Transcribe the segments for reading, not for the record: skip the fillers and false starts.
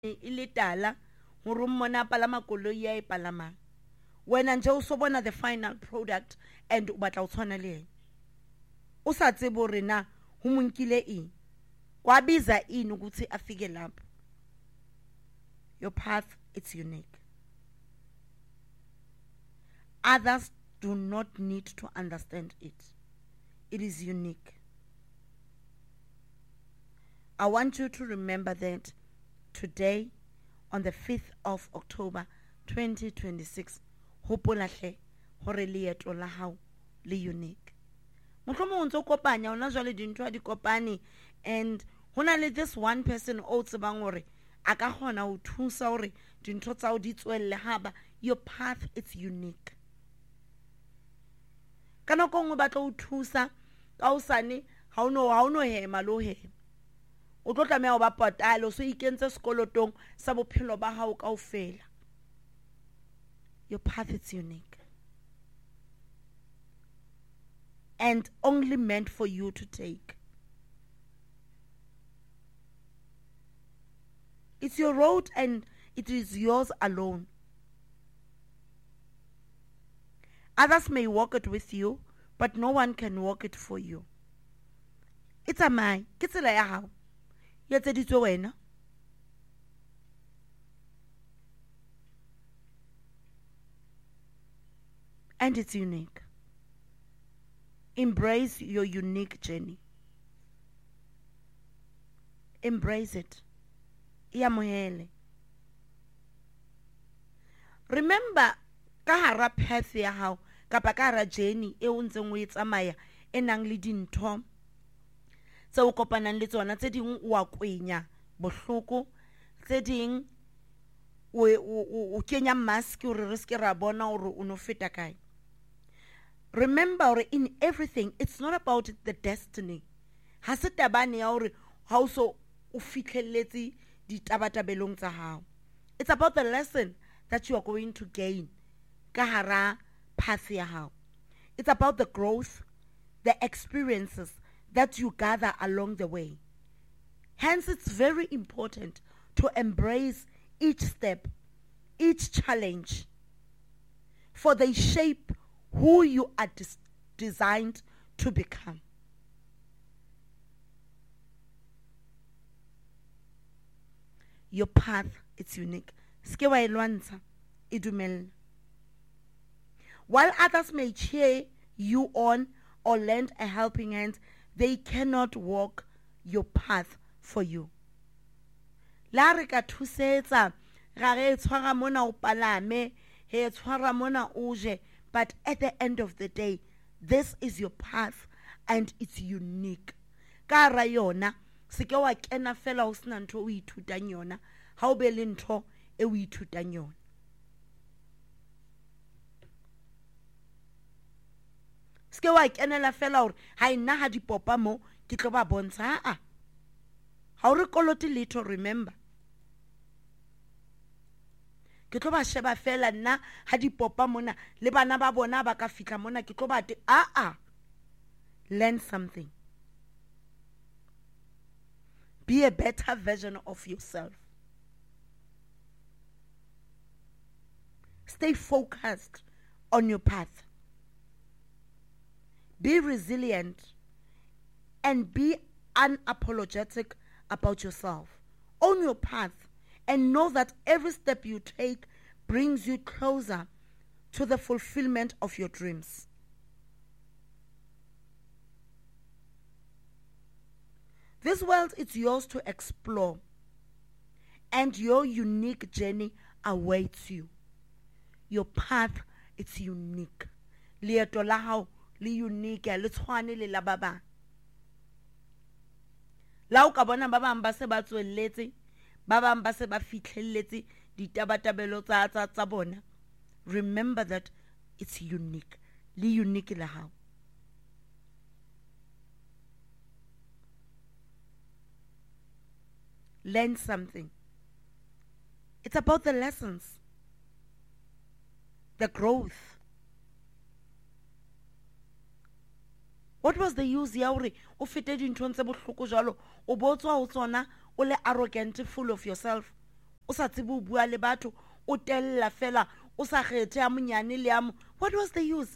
ile tala hore mmona palama koloi ya e palamang wena nje o so bona the final product and o batla o tshwana le yena o sa tsebe hore na ho monkile eng kwabiza ini ukuthi afike lapho. Your path, it's unique. Others do not need to understand it. It is unique. I want you to remember that today, on the 5th of October 2026, hopola hle hore leeto la hao le unique. Mohlomong o ntse o kopanya ona jwale dintho di kopane and hona le this one person o tsebang hore a ka kgona ho thusa hore dintho tsa o di tswelle haba. Your path, it's unique. Kana ko ngo batla o thusa ka usane ha uno hema lo hema o tlo tlameha ho ba patalo so ikentse sekolotong sa bophelo ba hao kaofela. Your path, it's unique and only meant for you to take. It's your road and it is yours alone. Others may walk it with you, but no one can walk it for you. It's a mine. Ke tsela ya hao. Ya tseditswe wena. And it's unique. Embrace your unique journey. Embrace it. Iamohele. Remember ka hara path ya hao kapa ka hara journey e o ntseng o e tsamaya e nang le dintho tse o kopanang le tsona tse ding o a kwenya bohloko tse ding o kenya mask o re se ra bona hore o no feta kae. Remember hore in everything it's not about the destiny. Ha se tabane ya hore ha o so o fihlelletse ditabatabelong tsa hao. It's about the lesson that you are going to gain ka hara path ya hao. It's about the growth, the experiences that you gather along the way. Hence, it's very important to embrace each step, each challenge, for they shape who you are designed to become. Your path, it's unique. Ske wa elwantsha, idumelle. While others may cheer you on or lend a helping hand, they cannot walk your path for you. La re ka thusetsa ga re tshwara mona o palame he tshwara mona o je, but at the end of the day this is your path and it's unique. Ka ra yona se ke wa kena fela o sena ntho o ithutang yona ha o be le ntho e o ithutang yona. Ske wa kenela fela hore ha ina ha dipopa mo ke tlo ba bontsha ha o re koloti litho. Remember ke tlo ba sheba fela nna ha dipopa mona le bana ba bona ba ka fitla mona ke tlo ba learn something. Be a better version of yourself. Stay focused on your path. Be resilient and be unapologetic about yourself. Own your path and know that every step you take brings you closer to the fulfillment of your dreams. This world is yours to explore, and your unique journey awaits you. Your path, it's unique. Leeto la hao le unique le tshwane le la ba bang. La o ka bona ba bang ba se ba tswelletse, ba bang ba se ba fihlelletse ditabatabelo tsa bona. Remember that it's unique. Le unique la hao. Learn something. It's about the lessons, the growth. What was the use ya hore o fete dinthong tse bohloko jalo o botswa ho tsona o le arrogant, full of yourself? o sa tsebe o bua le batho o tella fela o sa kgethe ya monyane le ya what was the use?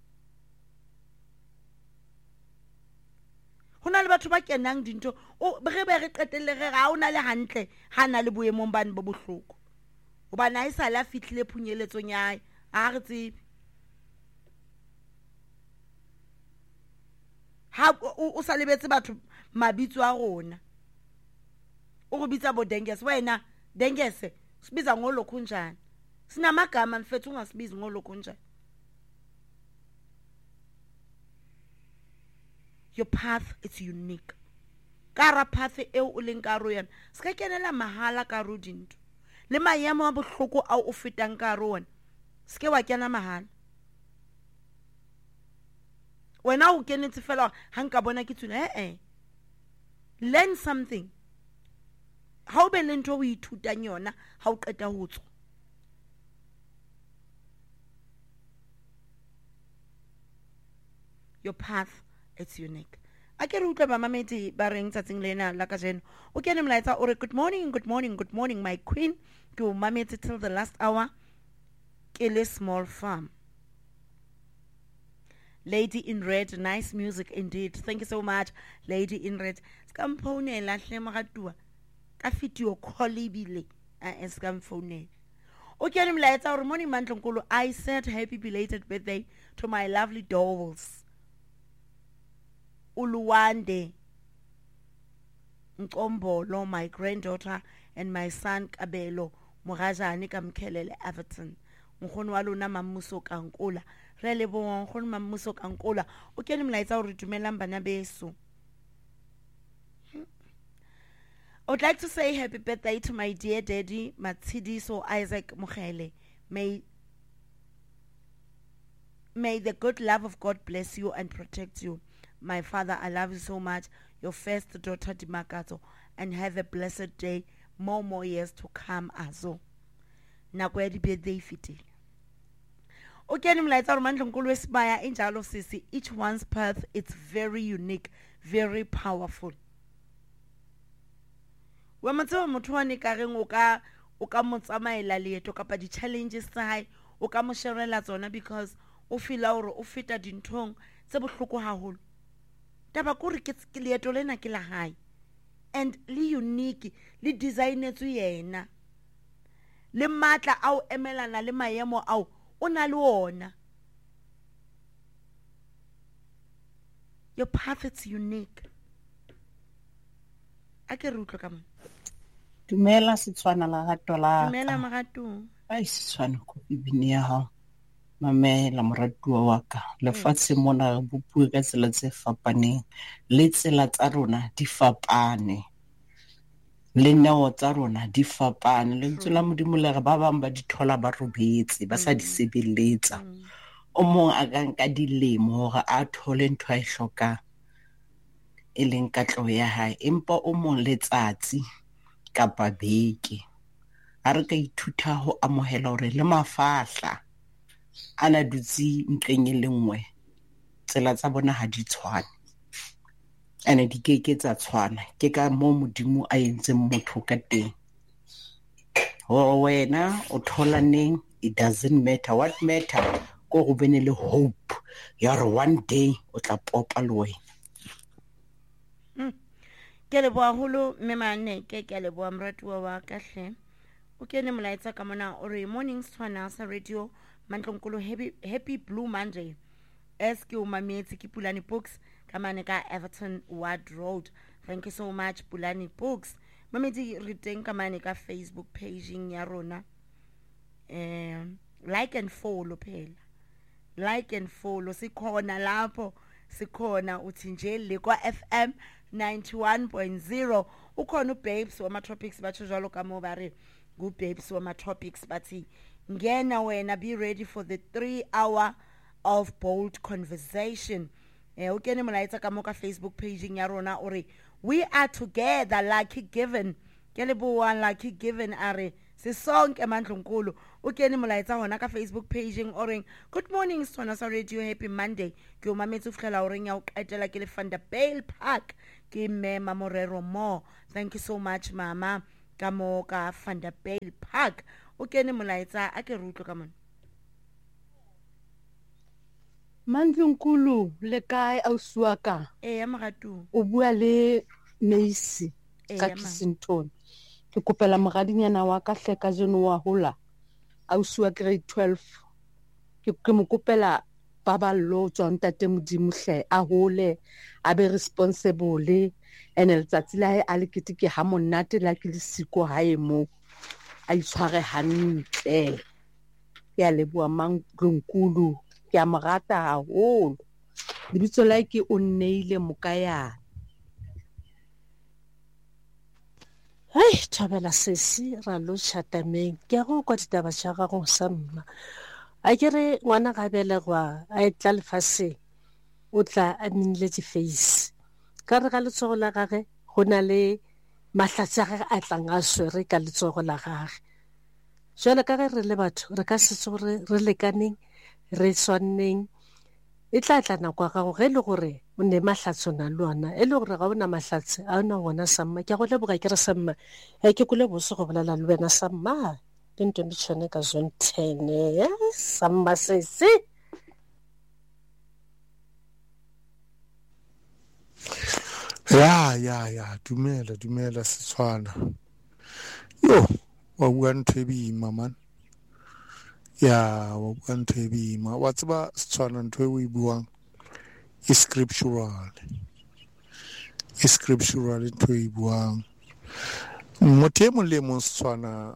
Hona le batho ba kenang dinto o re be re qetelle re ga ona le hantle ha na le boemong bane bo bohloko hobane a isa la fitlile phunyeletso nyae a re tsebe ha o sa lebetse batho mabitso a rona o go bitsa bo Dengese wena Dengese sibiza ngolokhu njani sinamagama mfethu ungasibizi ngolokhu njani. Your path is unique. Kara path eo o leng ka ro yona ska kenela mahala ka ro dinto le maemo a bohloko a o fetang ka ro wona ske wa kena mahala wena o kenetse fela hanka bona ke tsuna learn something ha o be le ntho o ithutang yona ha o qeta ho tswa. Your path it's unique. Akere utlwa ba mamedi ba reng tsatsing lena la ka jeno o kene mlaetsa o re good morning my queen ke o mamedi till the last hour ke le small farm. Lady in red, nice music indeed. Thank you so much, Lady in red. Skamphonela hle magatua ka fitio kholibile skamphonela. O kene mlaetsa o re morning Mandlonkulu, I said happy belated birthday to my lovely dolls. Uluwande Nkombolo, my granddaughter, and my son Kabelo Murajani Kamkelele Everton. Nkgono wa lona Mamuso Kankola. Re le bo nkgono Mamuso Kankola. O kene mlaetsa o re dumelang bana beso. I would like to say happy birthday to my dear daddy Matsidiso Isaac Mukhele. May the good love of God bless you and protect you. My father, I love you so much. Your first daughter, Dimakato. And have a blessed day. More years to come, Azo. Nako ya di birthday fitile. Okay, nimlaitsa ro Mandlonkulu wesibaya injalo sisi. Each one's path, it's very unique, very powerful. Wa motho motho wa ne ka reng o ka motsamaela leeto kapa di challenges tsa hae o ka mo sherela tsona because o feel hore o feta dinthong tse bohloko haholo. Taba ko re ke leeto lena ke la hae and le unique le designetswe yena le matla au emelana le maemo au o na le ona. Your path is unique. Ake rutlo ka mona Dumela Setswana la gato la dumela magato ai Setswana ko bibine ya hao mamela moratuwa wa ka lefatshe mona re bopue ka tsela tse fapaneng le tsela tsa rona di fapane le neo tsa rona di fapane le tsela modimo le re ba bang ba di thola ba robetse ba sa di sebeletsa o mong a ka nka dilemo hore a thole ntho a e hlokang e leng katlo ya hae empa o mong letsatsi kapa beke a re ka ithuta ho amohela hore le mafahla ana dutsi ntleng e le nngwe tsela tsa bona ha di tshwane ene di keke tsa tshwana ke ka mo modimo a entseng motho ka teng ho wena o thola neng it doesn't matter what matter ko go bene le hope ya re one day o tla popa le wena. ke le boa holo memane ke le boa mratuwa wa ka hle o kene molaetsa ka mona o re morning Setswana sa radio Mandlonkulu happy blue Monday SQ Mametsi ke Pulani Books ka mane ka Everton Ward Road. Thank you so much Pulani Books. Mamedi re teng ka mane ka Facebook page ya rona like and follow phela like and follow sikhona lapho sikhona uthi nje le kwa FM 91.0 ukhona uBabes wama topics batho jalo ka mo ba re gu Babes wama topics bathi ngena wena be ready for the 3 hour of bold conversation. Ukene molaetsa ka mo ka Facebook page ya rona ore we are together lucky given ke le bua lucky given are sisonke Mandlonkulu ukene molaetsa hona ka Facebook page ore good morning Setswana sa radio happy Monday ke o mametse o fihlela ore nya o qetela ke le Vanderbijl Park ke mema Morero mo. Thank you so much mama ka mo ka Vanderbijl Park. O kene molaetsa a ke re utlwe ka mona. Mandlunkulu le kae ausi wa ka? Ya moratu. O bua le Macy ka ma. Kissington. Ke kopela mogadinyana wa ka hle ka jeno wa hola. Ausi wa grade 12. Ke mo kopela baballo tswa ntate Modimo hle a hole a be responsible ene letsatsi la hae a le keteke ha monate la ke le siko hae mo a itshware hantle. Ke a leboha Mandlunkulu. Ke a morata haholo. Lebitso la ke o nneile Mokayane. Hai Thabela sesi ra lo chatameng. Ke a go kwa ditaba tša gago sa mma. A ke re ngwana ga belegwa a etla lefaseng o tla a minletse face. Ka re ga letsogo la gage go na le mahlatse a gage a tlang a swere ka letsogo la gage. Jwale ka ge re le batho re ka se tsoge re lekaneng re swaneng e tla nako ga go ge le gore o ne mahlatse o na le ona e le gore ga ona mahlatse a ona gona Samma ke go leboga ke re Samma ke kole bose go bolela le wena Samma ke ntwe ditšhone ka zone 10 Samma sese ya dumela Setswana yo wa bua ntho e boima man ya wa bua ntho e boima wa tseba Setswana ntho e o e buang e scriptural ntho e buang motho e mong le mong Setswana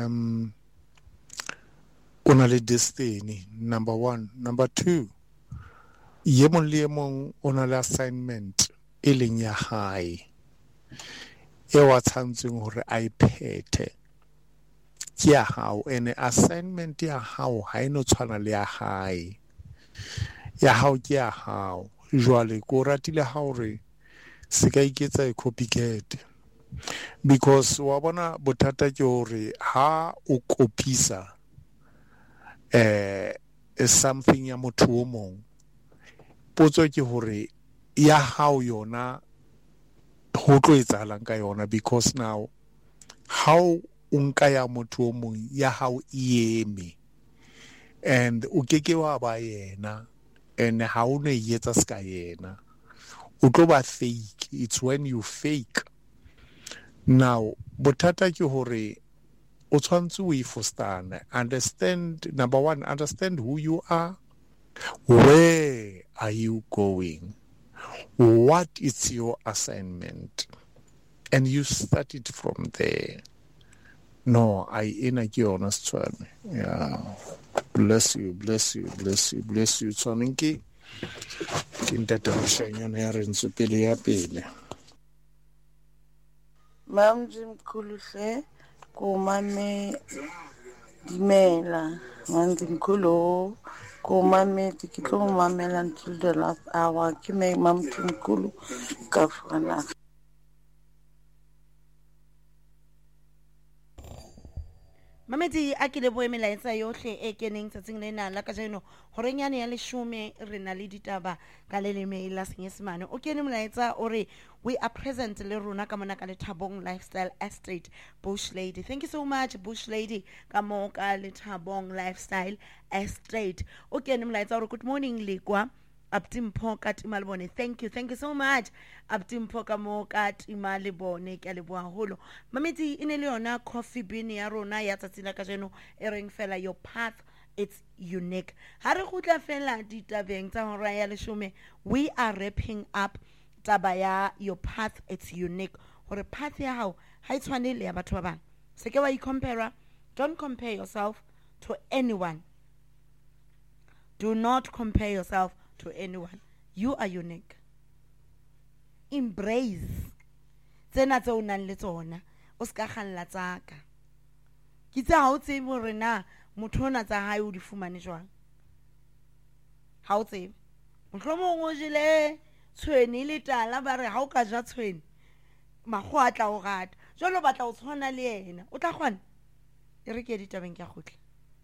o na le destiny number 1 number 2 ye mong le mong o na le assignment e leng ya hae e wa tshwantseng hore a iphethe ke ya hao ene assignment ya hao ha eno tshwana le ya hae ya hao ke ya hao jwale ko ratile ha hore se ka iketsa e copycat because wa bona bothata ke hore ha o kopisa something ya motho o mong potso ke hore ya hao yona ho tlo etsahalang ka yona because now how unka ya motho o mong ya hao eme and o keke wa ba yena and ha o ne yetsa ska yena o tlo ba fake. It's when you fake. Now bothata ke hore o tshwantse o ifostane. Understand, number 1, understand who you are. Where are you going? What is your assignment? And you start it from there. No, I ina ke honest one. Yeah. Bless you. Tshwaneng ke ntate moshanyana ya re ntse pele ya pele. Mam Mkhulu hle ko mame dimela Mkhulu ko mame ke tlo mamela until the last hour ke me Mam Mkhulu ka fana. Mamedi a ke le boemelaetsa yohle e keneng tsatsing lena la ka jeno horenyane ya 10 re na le ditaba ka leleme la Senyesemane. O kene molaetsa o re we are present le rona ka mona ka Lethabong Lifestyle Estate Bush Lady. Thank you so much Bush Lady ka mo ka Lethabong Lifestyle Estate. O kene molaetsa o re good morning Lekwa Abtimpho ka Timalibone. Thank you so much Abtimpho ka mo ka Timalibone ke a leboha haholo. Mamedi ine le yona coffee bean ya rona ya tsatsi la ka jeno e reng fela your path it's unique. Ha re gutla fela ditabeng tsa hora ya 10 we are wrapping up taba ya your path it's unique. Hore path ya hao ha itshwane le ya batho ba bang. Se ke wa compare. Don't compare yourself to anyone. Do not compare yourself to anyone. You are unique. Embrace tsena tse o nang le tsona o ska khalla tsaka ke tsa ha o tsebe hore na motho ona tsa hae o di fumane jwang ha o tsebe mohlomong o jele tshweni le tala ba re ha o ka ja tshweni mago a tla o rata jalo batla o tshwana le yena o tla kgona e re ke ditabeng ke a khutla.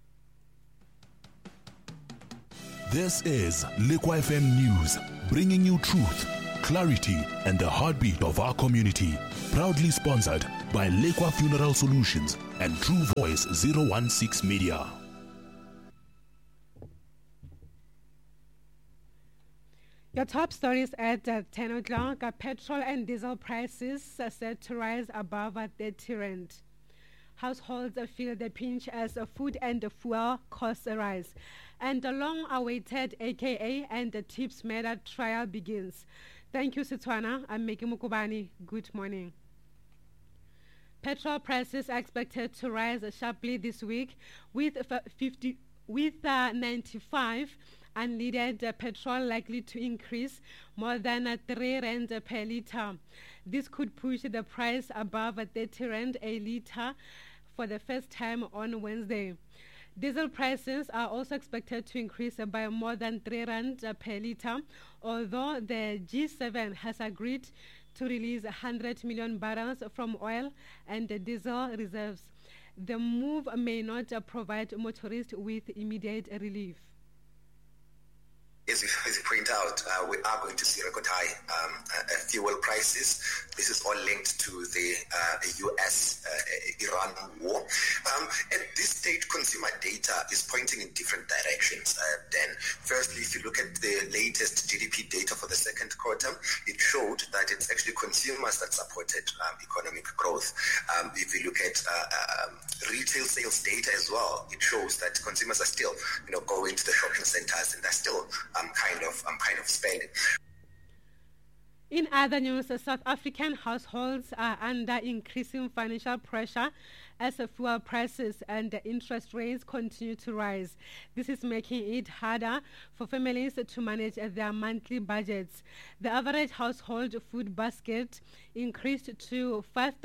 This is Lekwa FM News, bringing you truth, clarity, and the heartbeat of our community. Proudly sponsored by Lekwa Funeral Solutions and True Voice 016 Media. Your top stories at 10 o'clock. Petrol and diesel prices are set to rise above 30 rand. Households feel the pinch as food and fuel costs rise. And the long-awaited AKA and the TIPS matter trial begins. Thank you, Setswana. I'm Meki Mukubani. Good morning. Petrol prices are expected to rise sharply this week with 95 unleaded petrol likely to increase more than 3 rand per litre. This could push the price above 30 rand a litre for the first time on Wednesday. Diesel prices are also expected to increase by more than 3 rand per litre, although the G7 has agreed to release 100 million barrels from oil and diesel reserves. The move may not provide motorists with immediate relief. As you point out, we are going to see record high fuel prices. This is all linked to the US-Iran war. At this stage, consumer data is pointing in different directions. Then, firstly, if you look at the latest GDP data for the second quarter, it showed that it's actually consumers that supported economic growth. If you look at retail sales data as well, it shows that consumers are still, going to the shopping centers and they're still kind of spending. In other news, South African households are under increasing financial pressure as fuel prices and interest rates continue to rise. This is making it harder for families to manage their monthly budgets. The average household food basket increased to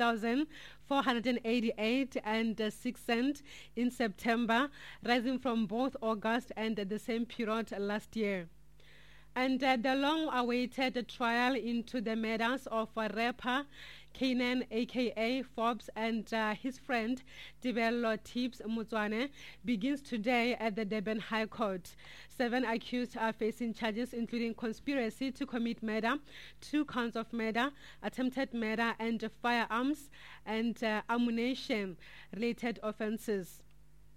5,488.06 cents in September, rising from both August and the same period last year. And the long-awaited trial into the murders of rapper Kanan, a.k.a. Forbes, and his friend Tebello Tips Motswane begins today at the Durban High Court. 7 accused are facing charges including conspiracy to commit murder, 2 counts of murder, attempted murder, and firearms and ammunition-related offences.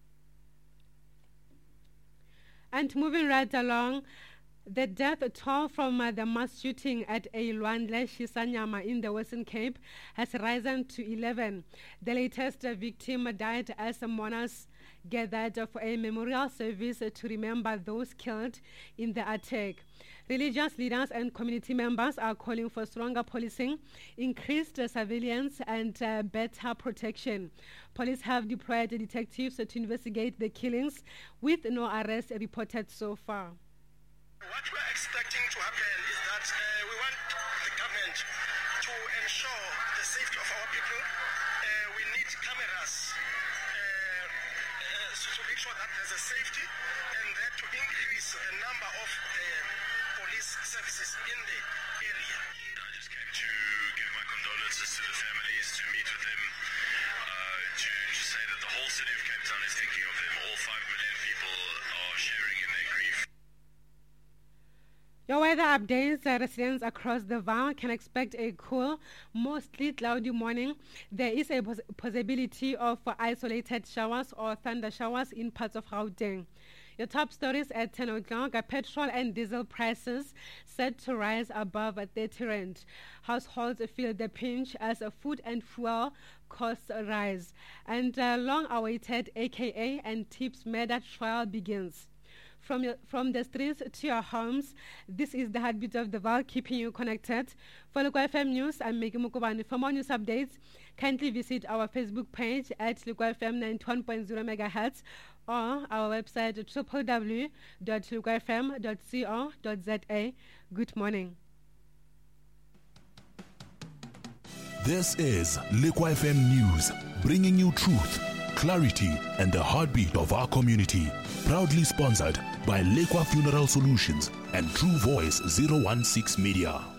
And moving right along, the death toll from the mass shooting at a Lwandle Shisanyama in the Western Cape has risen to 11. The latest victim died as mourners gathered for a memorial service to remember those killed in the attack. Religious leaders and community members are calling for stronger policing, increased surveillance, and better protection. Police have deployed detectives to investigate the killings, with no arrests reported so far. What we're expecting to happen is that we want the government to ensure the safety of our people. We need cameras to make sure that there's a safety and that to increase the number of police services in the area. I just came to give my condolences to the families, to meet with them, to say that the whole city of Cape Town is thinking of them. All 5 million people are sharing in their grief. Your weather updates. Residents across the Vaal can expect a cool, mostly cloudy morning. There is a possibility of isolated showers or thunder showers in parts of Gauteng. Your top stories at 10 o'clock. Petrol and diesel prices set to rise above 30 rand. Households feel the pinch as food and fuel costs rise. And long-awaited AKA and TIPS murder trial begins. From the streets to your homes, this is the heartbeat of the Vaal, keeping you connected. For Lekwa FM News, I'm Meki Mukubani. For more news updates, kindly visit our Facebook page at Lekwa FM 91.0 MHz or our website www.lekwafm.co.za. Good morning. This is Lekwa FM News, bringing you truth, clarity, and the heartbeat of our community. Proudly sponsored by Lekwa Funeral Solutions and True Voice 016 Media.